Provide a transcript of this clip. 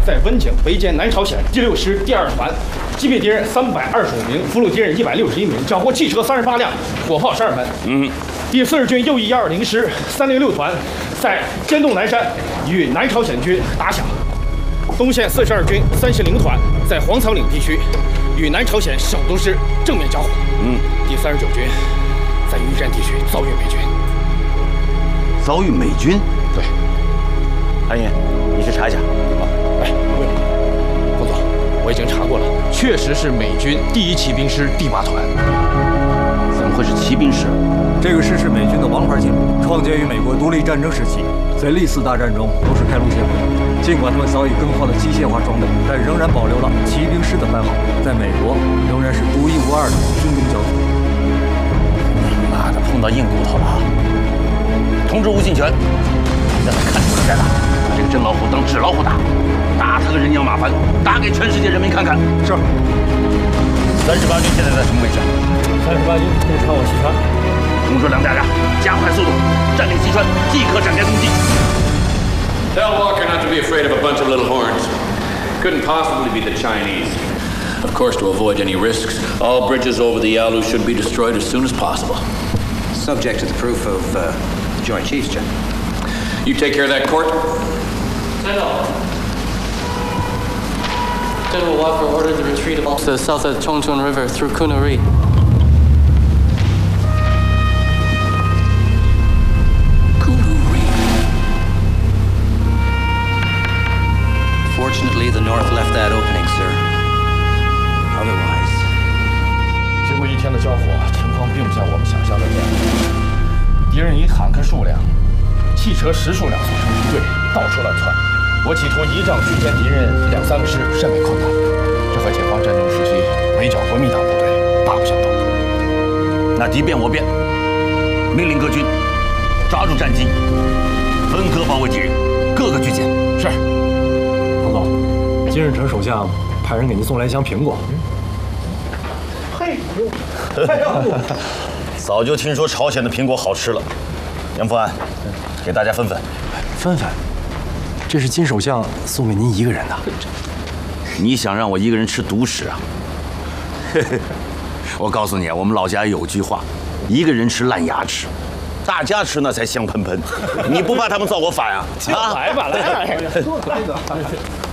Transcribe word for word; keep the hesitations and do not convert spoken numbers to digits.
在温井围歼南朝鲜第六师第二团，击毙敌人三百二十五名，俘虏敌人一百六十一名，缴获汽车三十八辆，火炮十二门。嗯。第四十军右翼一二零师三零六团在尖洞南山与南朝鲜军打响。东线四十二军三十零团在黄草岭地区与南朝鲜首都师正面交火。嗯。第三十九军在豫山地区遭遇美军。 遭遇美军？ 对。 韩爷，你去查一下。 啊，哎，不用了，冯总，我已经查过了，确实是美军第一骑兵师第八团。 怎么会是骑兵师？ 这个师是美军的王牌进步，创建于美国独立战争时期，在历次大战中都是开路先锋。尽管他们早已更换了机械化装备，但仍然保留了骑兵师的番号，在美国仍然是独一无二的军中骄子。 妈的，碰到硬骨头了！通知吴信全，让他看出来再打，把这个真老虎当纸老虎打，打他个人仰马翻，打给全世界人民看看。 是。 三十八军现在在什么位置？ 三十八军东插往西川。 通知梁大家加快速度，占领西川，即刻展开攻击。 Tell Walker not to be afraid of a bunch of little horns. Couldn't possibly be the Chinese. Of course, to avoid any risks, all bridges over the Yalu should be destroyed as soon as possible. Subject to the proof of uh, the Joint Chiefs, General. You take care of that court? General. General Walker ordered the retreat of the south of Chongchun River through Kunari. Fortunately, the North left that opening, sir. Otherwise... 经过一天的交火，情况并不像我们想象的那样。敌人以坦克数量、汽车十数辆组成敌对，到处乱窜。我企图一仗拒歼敌人两三个师，甚为困难。这和解放战争时期围剿国民党部队大不相同。 那敌变我变，命令各军抓住战机，分割包围敌人，各个拒歼。 是。 金日成首相派人给您送来一箱苹果。 嘿，早就听说朝鲜的苹果好吃了。杨福安，给大家分分。 分分，这是金首相送给您一个人的。 你想让我一个人吃独食啊？我告诉你，我们老家有句话，一个人吃烂牙齿，大家吃那才香喷喷。你不怕他们造我反啊？ 来吧，来吧。